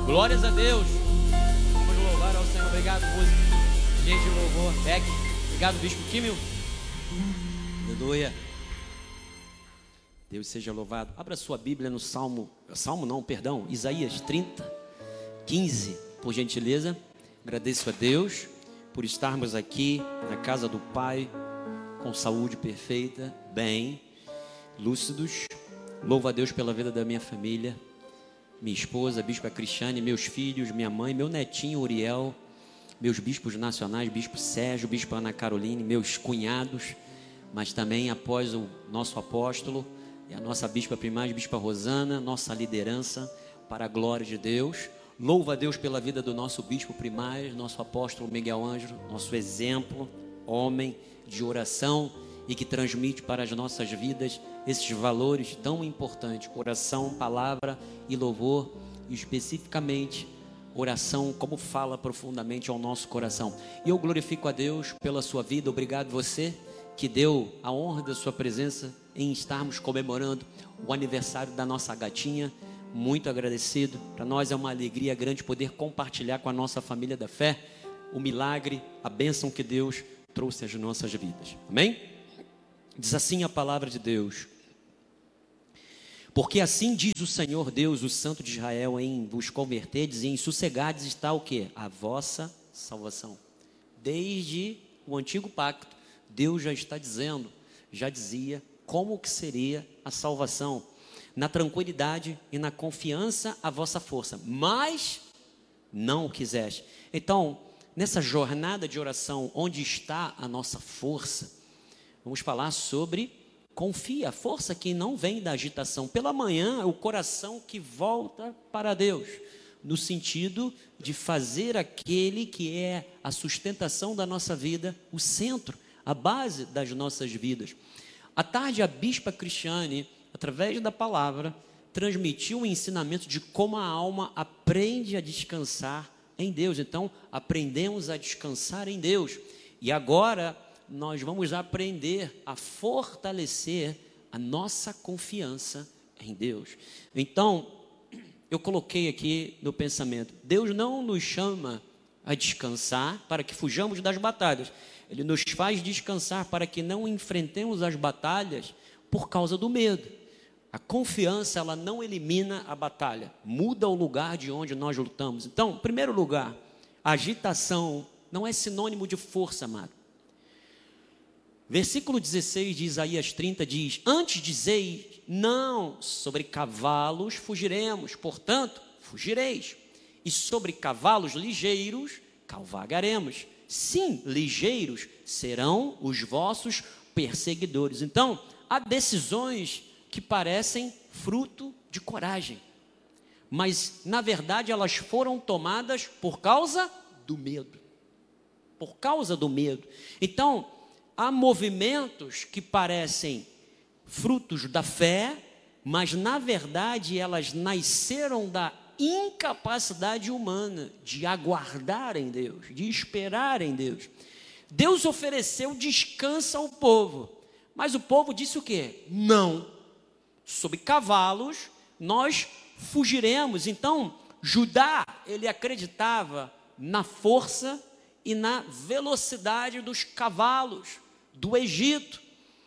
Glórias a Deus. Vamos louvar ao Senhor. Obrigado, música. Gente de louvor. Beck. Obrigado, Bispo Kimmel. Aleluia. Deus seja louvado. Abra sua Bíblia no Isaías 30, 15, por gentileza. Agradeço a Deus por estarmos aqui na casa do Pai, com saúde perfeita, bem, lúcidos. Louvo a Deus pela vida da minha família, minha esposa, a Bispa Cristiane, meus filhos, minha mãe, meu netinho Uriel, meus bispos nacionais, Bispo Sérgio, Bispo Ana Caroline, meus cunhados, mas também após o nosso apóstolo e a nossa Bispa Primária, Bispa Rosana, nossa liderança, para a glória de Deus. Louvo a Deus pela vida do nosso Bispo Primário, nosso apóstolo Miguel Ângelo, nosso exemplo, homem de oração e que transmite para as nossas vidas esses valores tão importantes, oração, palavra e louvor, e especificamente oração, como fala profundamente ao nosso coração. E eu glorifico a Deus pela sua vida. Obrigado você que deu a honra da sua presença em estarmos comemorando o aniversário da nossa gatinha. Muito agradecido. Para nós é uma alegria grande poder compartilhar com a nossa família da fé o milagre, a bênção que Deus trouxe às nossas vidas. Amém? Diz assim a palavra de Deus: porque assim diz o Senhor Deus, o Santo de Israel, em vos converterdes e em sossegardes está o quê? A vossa salvação. Desde o antigo pacto, Deus já está dizendo, já dizia como que seria a salvação. Na tranquilidade e na confiança a vossa força, mas não o quiseste. Então, nessa jornada de oração, onde está a nossa força? Vamos falar sobre confia, a força que não vem da agitação. Pela manhã, é o coração que volta para Deus, no sentido de fazer aquele que é a sustentação da nossa vida, o centro, a base das nossas vidas. À tarde, a Bispa Cristiane, através da palavra, transmitiu o ensinamento de como a alma aprende a descansar em Deus. Então, aprendemos a descansar em Deus. E agora nós vamos aprender a fortalecer a nossa confiança em Deus. Então, eu coloquei aqui no pensamento, Deus não nos chama a descansar para que fujamos das batalhas. Ele nos faz descansar para que não enfrentemos as batalhas por causa do medo. A confiança, ela não elimina a batalha, muda o lugar de onde nós lutamos. Então, em primeiro lugar, a agitação não é sinônimo de força, amado. Versículo 16 de Isaías 30 diz: antes dizeis, não, sobre cavalos fugiremos, portanto, fugireis. E sobre cavalos ligeiros, cavalgaremos. Sim, ligeiros serão os vossos perseguidores. Então, há decisões que parecem fruto de coragem, mas, na verdade, elas foram tomadas por causa do medo. Por causa do medo. Então, há movimentos que parecem frutos da fé, mas na verdade elas nasceram da incapacidade humana de aguardar em Deus, de esperar em Deus. Deus ofereceu descanso ao povo, mas o povo disse o quê? Não. Sobre cavalos nós fugiremos. Então, Judá, ele acreditava na força e na velocidade dos cavalos do Egito,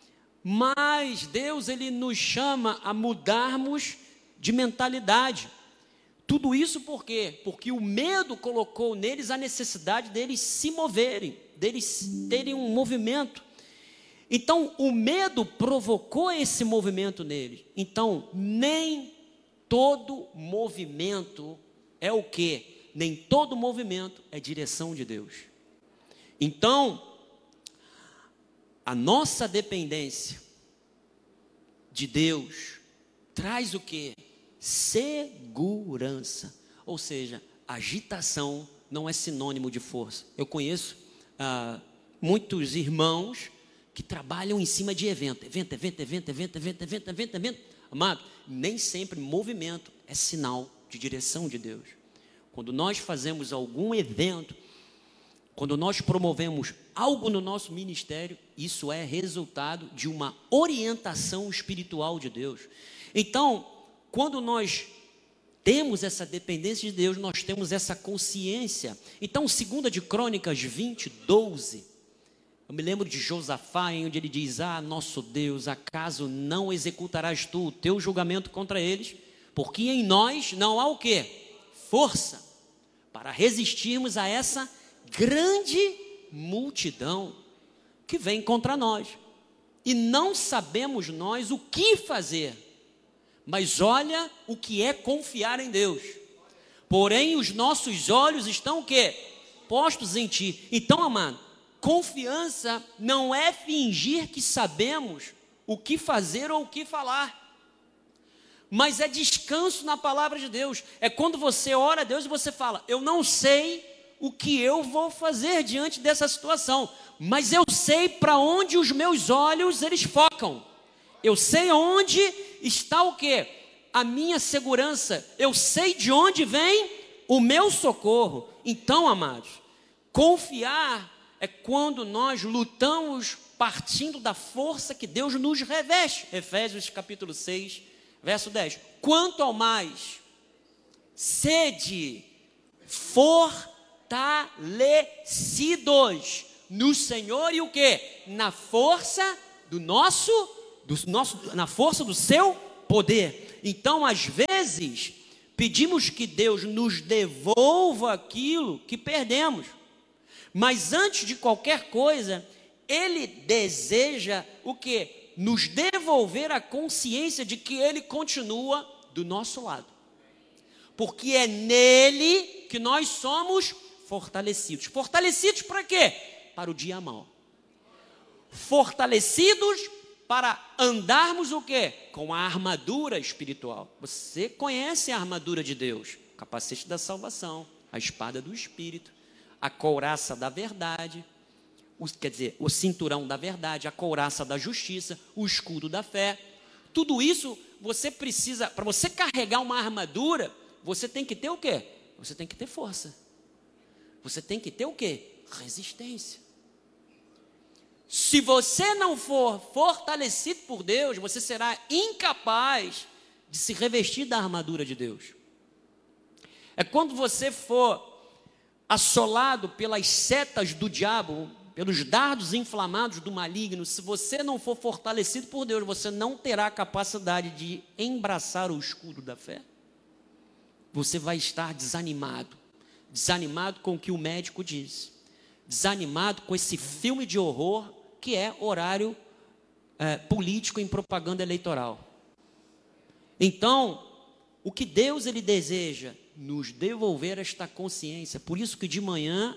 mas Deus, ele nos chama a mudarmos de mentalidade. Tudo isso por quê? Porque o medo colocou neles a necessidade deles se moverem, deles terem um movimento. Então, o medo provocou esse movimento neles. Então, nem todo movimento é o quê? Nem todo movimento é direção de Deus. Então, a nossa dependência de Deus traz o quê? Segurança. Ou seja, agitação não é sinônimo de força. Eu conheço muitos irmãos que trabalham em cima de evento. Amado, nem sempre movimento é sinal de direção de Deus. Quando nós fazemos algum evento, quando nós promovemos algo no nosso ministério, isso é resultado de uma orientação espiritual de Deus. Então, quando nós temos essa dependência de Deus, nós temos essa consciência. Então, 2 de Crônicas 20, 12, eu me lembro de Josafá, onde ele diz: nosso Deus, acaso não executarás tu o teu julgamento contra eles? Porque em nós não há o quê? Força para resistirmos a essa grande multidão que vem contra nós. E não sabemos nós o que fazer. Mas olha o que é confiar em Deus. Porém, os nossos olhos estão o quê? Postos em ti. Então, amado, confiança não é fingir que sabemos o que fazer ou o que falar. Mas é descanso na palavra de Deus. É quando você ora a Deus e você fala: eu não sei o que eu vou fazer diante dessa situação, mas eu sei para onde os meus olhos eles focam. Eu sei onde está o quê? A minha segurança. Eu sei de onde vem o meu socorro. Então, amados, confiar é quando nós lutamos partindo da força que Deus nos reveste. Efésios capítulo 6, verso 10. Quanto ao mais, sede fortalecidos no Senhor e o quê? Na força na força do seu poder. Então, às vezes, pedimos que Deus nos devolva aquilo que perdemos. Mas antes de qualquer coisa, Ele deseja o quê? Nos devolver a consciência de que Ele continua do nosso lado. Porque é nele que nós somos fortalecidos. Fortalecidos para quê? Para o dia mau. Fortalecidos para andarmos o quê? Com a armadura espiritual. Você conhece a armadura de Deus? O capacete da salvação, a espada do Espírito, a couraça da verdade, o cinturão da verdade, a couraça da justiça, o escudo da fé. Tudo isso você precisa, para você carregar uma armadura, você tem que ter o quê? Você tem que ter força. Você tem que ter o quê? Resistência. Se você não for fortalecido por Deus, você será incapaz de se revestir da armadura de Deus. É quando você for assolado pelas setas do diabo, pelos dardos inflamados do maligno, se você não for fortalecido por Deus, você não terá a capacidade de embraçar o escudo da fé. Você vai estar desanimado com o que o médico diz, desanimado com esse filme de horror que é horário político em propaganda eleitoral. Então, o que Deus ele deseja? Nos devolver esta consciência. Por isso que de manhã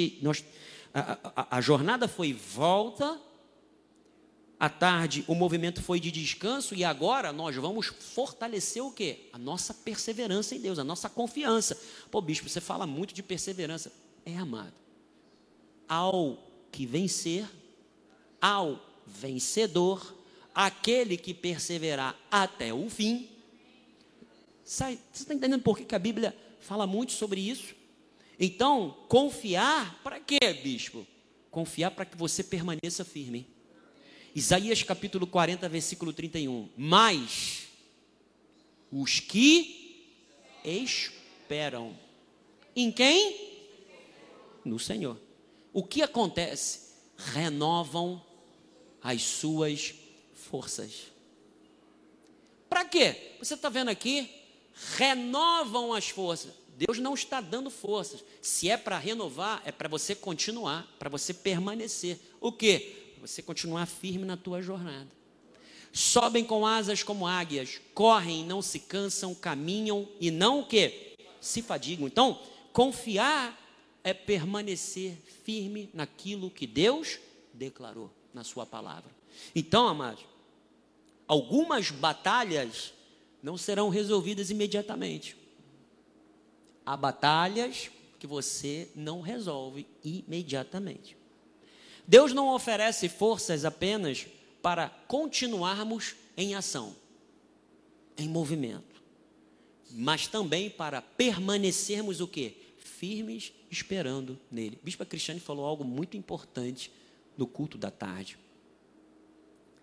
a jornada foi volta, à tarde o movimento foi de descanso e agora nós vamos fortalecer o quê? A nossa perseverança em Deus, a nossa confiança. Pô, bispo, você fala muito de perseverança. Amado, ao que vencer, ao vencedor, aquele que perseverar até o fim. Você está entendendo por que a Bíblia fala muito sobre isso? Então, confiar para quê, bispo? Confiar para que você permaneça firme. Isaías capítulo 40, versículo 31. Mas os que esperam em quem? No Senhor. O que acontece? Renovam as suas forças. Para quê? Você está vendo aqui? Renovam as forças. Deus não está dando forças. Se é para renovar, é para você continuar, para você permanecer. O quê? Para você continuar firme na tua jornada. Sobem com asas como águias, correm e não se cansam, caminham e não o quê? Se fadigam. Então, confiar é permanecer firme naquilo que Deus declarou na sua palavra. Então, amados, algumas batalhas não serão resolvidas imediatamente. Há batalhas que você não resolve imediatamente. Deus não oferece forças apenas para continuarmos em ação, em movimento, mas também para permanecermos o quê? Firmes, esperando nele. Bispa Cristiane falou algo muito importante no culto da tarde.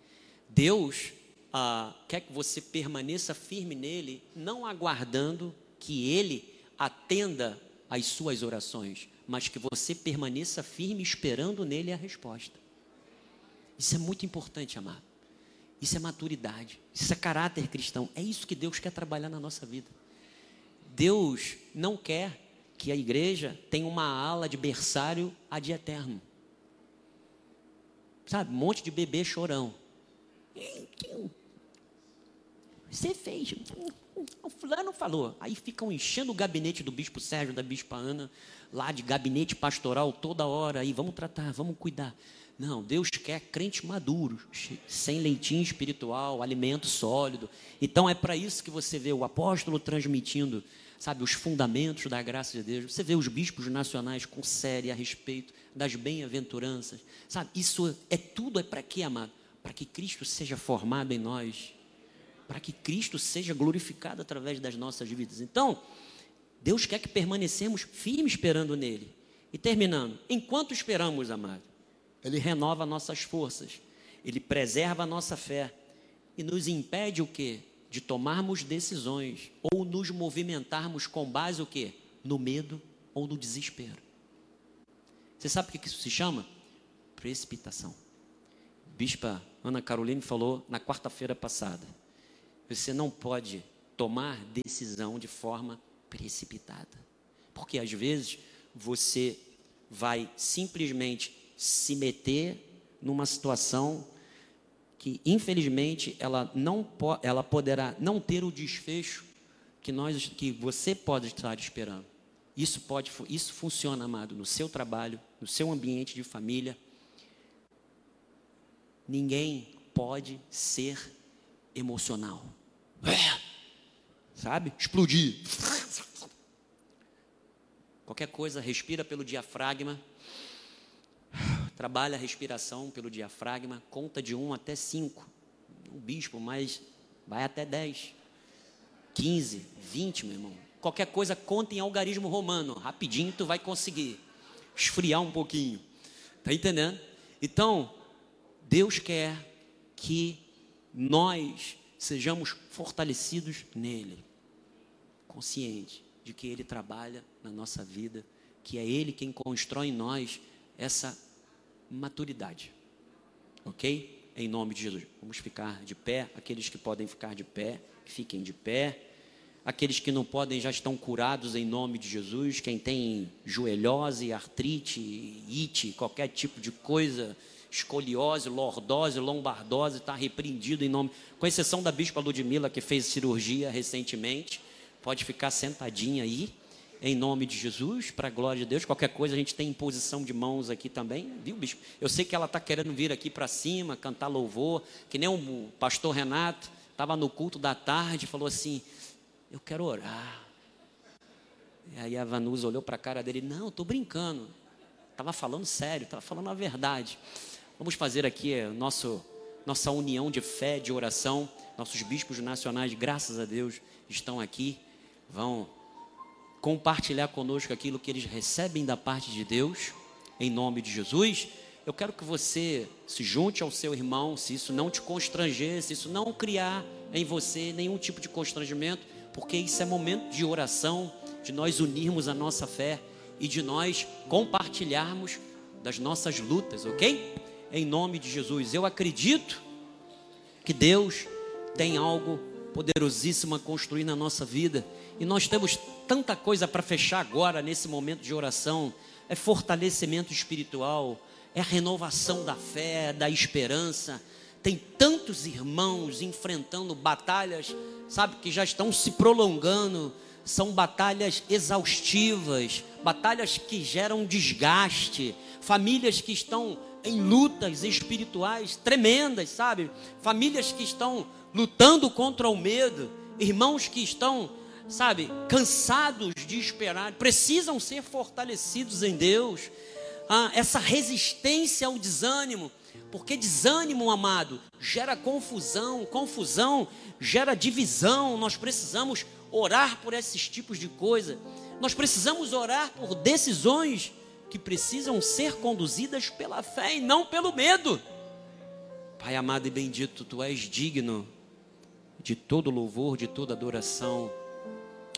Deus quer que você permaneça firme nele, não aguardando que Ele atenda às suas orações, mas que você permaneça firme esperando nele a resposta. Isso é muito importante, amado. Isso é maturidade, isso é caráter cristão. É isso que Deus quer trabalhar na nossa vida. Deus não quer que a igreja tenha uma ala de berçário ad eterno. Sabe, um monte de bebê chorão. Você fez, o fulano falou. Aí ficam enchendo o gabinete do bispo Sérgio, da bispa Ana, lá de gabinete pastoral toda hora. Aí vamos tratar, vamos cuidar. Não, Deus quer crentes maduros, sem leitinho espiritual, alimento sólido. Então é para isso que você vê o apóstolo transmitindo, sabe, os fundamentos da graça de Deus. Você vê os bispos nacionais com série a respeito das bem-aventuranças. Sabe, isso é tudo, é para quê, amado? Para que Cristo seja formado em nós, para que Cristo seja glorificado através das nossas vidas. Então, Deus quer que permanecemos firmes esperando nele. E terminando, enquanto esperamos, amado, Ele renova nossas forças, Ele preserva a nossa fé e nos impede o quê? De tomarmos decisões ou nos movimentarmos com base o quê? No medo ou no desespero. Você sabe o que isso se chama? Precipitação. Bispa Ana Caroline falou na quarta-feira passada. Você não pode tomar decisão de forma precipitada, porque às vezes você vai simplesmente se meter numa situação que infelizmente ela poderá não ter o desfecho que você pode estar esperando. Isso funciona, amado, no seu trabalho, no seu ambiente de família. Ninguém pode ser emocional. Sabe? Explodir. Qualquer coisa, respira pelo diafragma. Trabalha a respiração pelo diafragma. Conta de 1 até 5. O bispo, mas vai até 10. 15, 20, meu irmão. Qualquer coisa, conta em algarismo romano. Rapidinho tu vai conseguir esfriar um pouquinho. Tá entendendo? Então, Deus quer que nós sejamos fortalecidos nele, consciente de que ele trabalha na nossa vida, que é ele quem constrói em nós essa maturidade, ok? Em nome de Jesus, vamos ficar de pé. Aqueles que podem ficar de pé, fiquem de pé. Aqueles que não podem já estão curados em nome de Jesus. Quem tem joelhose, artrite, ite, qualquer tipo de coisa, escoliose, lordose, lombardose, está repreendido em nome, com exceção da bispa Ludmila, que fez cirurgia recentemente. Pode ficar sentadinha aí, em nome de Jesus, para a glória de Deus. Qualquer coisa, a gente tem imposição de mãos aqui também, viu, bispo? Eu sei que ela está querendo vir aqui para cima, cantar louvor, que nem o pastor Renato, estava no culto da tarde, falou assim, eu quero orar. E aí a Vanusa olhou para a cara dele, não, estou brincando, estava falando sério, estava falando a verdade. Vamos fazer aqui nossa união de fé, de oração. Nossos bispos nacionais, graças a Deus, estão aqui, vão compartilhar conosco aquilo que eles recebem da parte de Deus, em nome de Jesus. Eu quero que você se junte ao seu irmão, se isso não te constranger, se isso não criar em você nenhum tipo de constrangimento, porque isso é momento de oração, de nós unirmos a nossa fé e de nós compartilharmos das nossas lutas, ok? Em nome de Jesus. Eu acredito que Deus tem algo poderosíssimo a construir na nossa vida, e nós temos tanta coisa para fechar agora nesse momento de oração. É fortalecimento espiritual, é a renovação da fé, da esperança. Tem tantos irmãos enfrentando batalhas, sabe, que já estão se prolongando. São batalhas exaustivas, batalhas que geram desgaste, famílias que estão em lutas espirituais tremendas, sabe? Famílias que estão lutando contra o medo, irmãos que estão, sabe, cansados de esperar, precisam ser fortalecidos em Deus. Essa resistência ao desânimo, porque desânimo, amado, gera confusão, confusão gera divisão. Nós precisamos orar por esses tipos de coisa. Nós precisamos orar por decisões que precisam ser conduzidas pela fé e não pelo medo. Pai amado e bendito, Tu és digno de todo louvor, de toda adoração.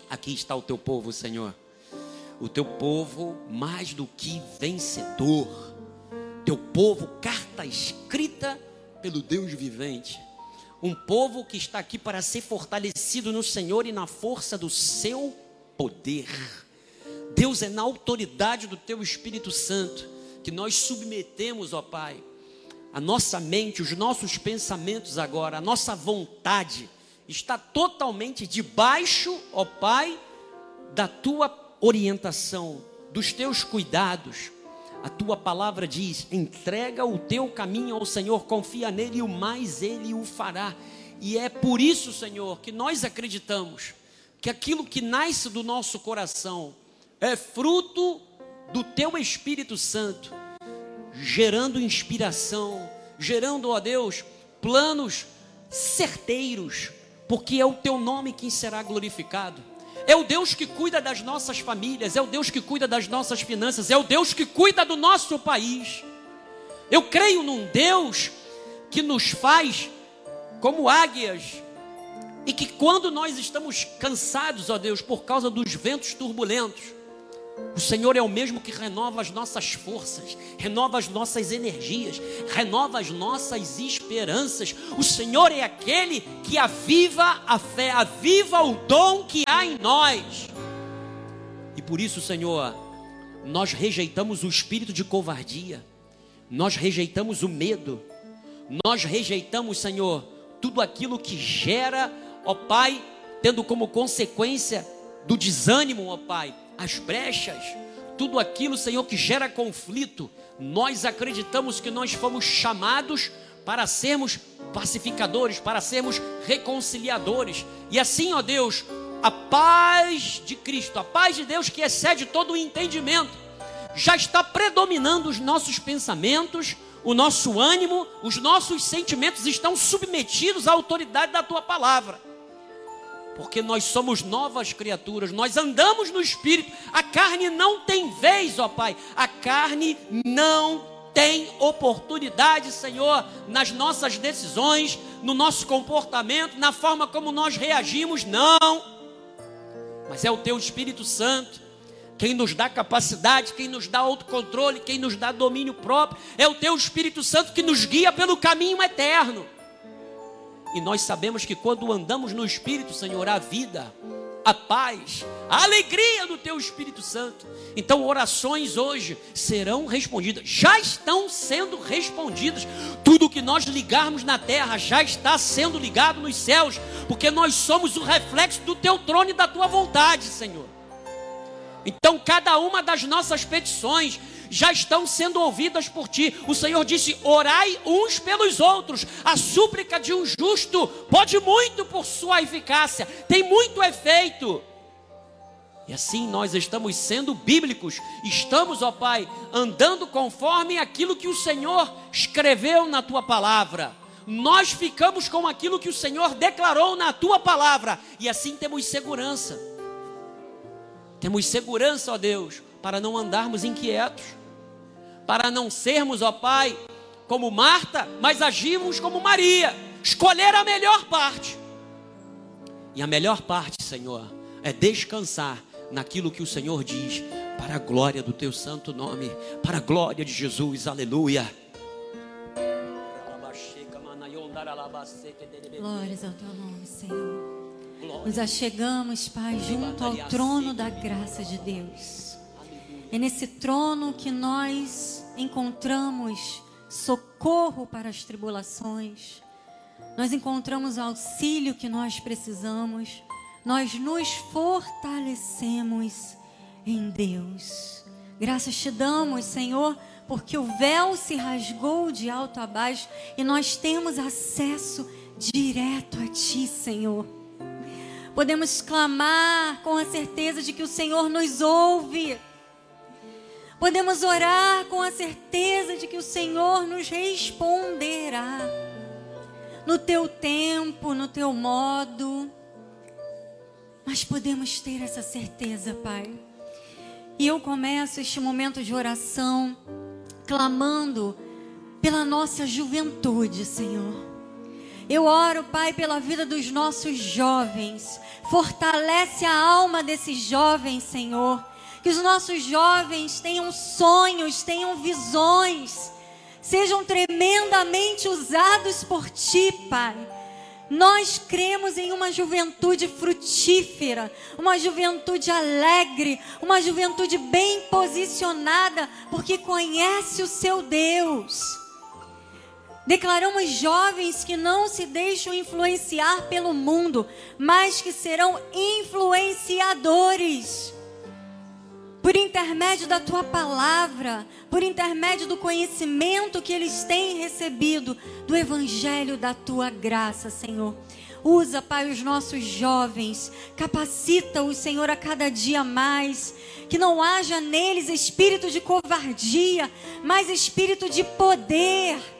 Aqui está o teu povo, Senhor. O teu povo mais do que vencedor. Teu povo, carta escrita pelo Deus vivente. Um povo que está aqui para ser fortalecido no Senhor e na força do seu poder. Deus, é na autoridade do teu Espírito Santo que nós submetemos, ó Pai, a nossa mente, os nossos pensamentos agora, a nossa vontade está totalmente debaixo, ó Pai, da tua orientação, dos teus cuidados. A tua palavra diz: entrega o teu caminho ao Senhor, confia nele e o mais ele o fará. E é por isso, Senhor, que nós acreditamos que aquilo que nasce do nosso coração é fruto do teu Espírito Santo, gerando inspiração, gerando, ó Deus, planos certeiros, porque é o teu nome quem será glorificado. É o Deus que cuida das nossas famílias, é o Deus que cuida das nossas finanças, é o Deus que cuida do nosso país. Eu creio num Deus que nos faz como águias, e que quando nós estamos cansados, ó Deus, por causa dos ventos turbulentos, o Senhor é o mesmo que renova as nossas forças, renova as nossas energias, renova as nossas esperanças. O Senhor é aquele que aviva a fé, aviva o dom que há em nós. E por isso, Senhor, nós rejeitamos o espírito de covardia, nós rejeitamos o medo, nós rejeitamos, Senhor, tudo aquilo que gera, ó Pai, tendo como consequência do desânimo, ó Pai, as brechas, tudo aquilo, Senhor, que gera conflito. Nós acreditamos que nós fomos chamados para sermos pacificadores, para sermos reconciliadores. E assim, ó Deus, a paz de Cristo, a paz de Deus que excede todo o entendimento, já está predominando os nossos pensamentos, o nosso ânimo, os nossos sentimentos estão submetidos à autoridade da Tua palavra. Porque nós somos novas criaturas, nós andamos no Espírito. A carne não tem vez, ó Pai. A carne não tem oportunidade, Senhor, nas nossas decisões, no nosso comportamento, na forma como nós reagimos, não. Mas é o Teu Espírito Santo quem nos dá capacidade, quem nos dá autocontrole, quem nos dá domínio próprio. É o Teu Espírito Santo que nos guia pelo caminho eterno. E nós sabemos que quando andamos no Espírito, Senhor, a vida, a paz, a alegria do Teu Espírito Santo. Então orações hoje serão respondidas, já estão sendo respondidas. Tudo que nós ligarmos na terra já está sendo ligado nos céus, porque nós somos o reflexo do Teu trono e da Tua vontade, Senhor. Então cada uma das nossas petições já estão sendo ouvidas por Ti. O Senhor disse: orai uns pelos outros. A súplica de um justo pode muito por sua eficácia, tem muito efeito. E assim nós estamos sendo bíblicos, estamos, ó Pai, andando conforme aquilo que o Senhor escreveu na Tua palavra. Nós ficamos com aquilo que o Senhor declarou na Tua palavra, e assim temos segurança. Temos segurança, ó Deus, para não andarmos inquietos, para não sermos, ó Pai, como Marta, mas agimos como Maria, escolher a melhor parte. E a melhor parte, Senhor, é descansar naquilo que o Senhor diz, para a glória do Teu santo nome, para a glória de Jesus, aleluia. Glórias ao Teu nome, Senhor. Nos achegamos, Pai, junto ao trono da graça de Deus. É nesse trono que nós encontramos socorro para as tribulações. Nós encontramos o auxílio que nós precisamos. Nós nos fortalecemos em Deus. Graças Te damos, Senhor, porque o véu se rasgou de alto a baixo e nós temos acesso direto a Ti, Senhor. Podemos clamar com a certeza de que o Senhor nos ouve. Podemos orar com a certeza de que o Senhor nos responderá. No Teu tempo, no Teu modo. Mas podemos ter essa certeza, Pai. E eu começo este momento de oração clamando pela nossa juventude, Senhor. Eu oro, Pai, pela vida dos nossos jovens. Fortalece a alma desses jovens, Senhor. Que os nossos jovens tenham sonhos, tenham visões, sejam tremendamente usados por Ti, Pai. Nós cremos em uma juventude frutífera, uma juventude alegre, uma juventude bem posicionada, porque conhece o seu Deus. Declaramos jovens que não se deixam influenciar pelo mundo, mas que serão influenciadores. Por intermédio da Tua palavra, por intermédio do conhecimento que eles têm recebido, do Evangelho da Tua graça, Senhor. Usa, Pai, os nossos jovens, capacita-os, Senhor, a cada dia mais. Que não haja neles espírito de covardia, mas espírito de poder.